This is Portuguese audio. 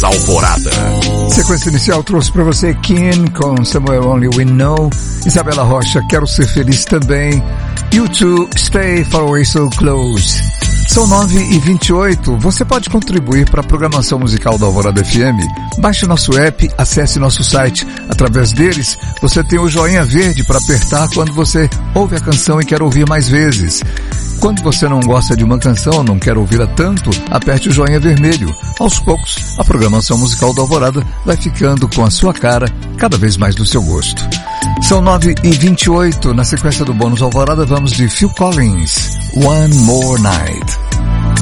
Alvorada. Sequência inicial trouxe para você Ken com Somewhere Only We Know, Isabela Rocha, Quero Ser Feliz também, U2, Stay Far Away So Close. São 9h28, você pode contribuir para a programação musical da Alvorada FM. Baixe nosso app, acesse nosso site. Através deles, você tem o joinha verde para apertar quando você ouve a canção e quer ouvir mais vezes. Quando você não gosta de uma canção, não quer ouvi-la tanto, aperte o joinha vermelho. Aos poucos, a programação musical da Alvorada vai ficando com a sua cara, cada vez mais do seu gosto. São 9h28, na sequência do Bônus Alvorada, vamos de Phil Collins, One More Night.